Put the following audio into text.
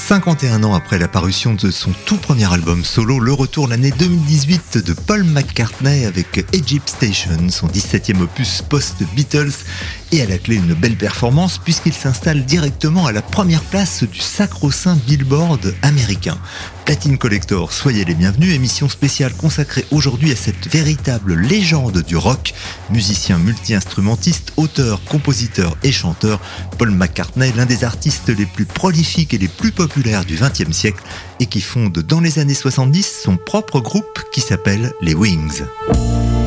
51 ans après la parution de son tout premier album solo, le retour l'année 2018 de Paul McCartney avec Egypt Station, son 17e opus post-Beatles, et à la clé une belle performance puisqu'il s'installe directement à la première place du sacro-saint Billboard américain. Platine Collector, soyez les bienvenus, émission spéciale consacrée aujourd'hui à cette véritable légende du rock, musicien multi-instrumentiste, auteur, compositeur et chanteur, Paul McCartney, l'un des artistes les plus prolifiques et les plus populaires du XXe siècle et qui fonde dans les années 70 son propre groupe qui s'appelle les Wings.